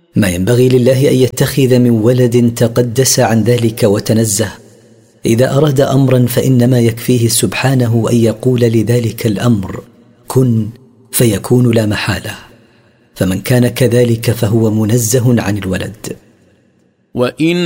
ما ينبغي لله أن يتخذ من ولد تقدس عن ذلك وتنزه. إذا أراد أمرا فإنما يكفيه سبحانه أن يقول لذلك الأمر كن فيكون لا محالة، فمن كان كذلك فهو منزه عن الولد. وإن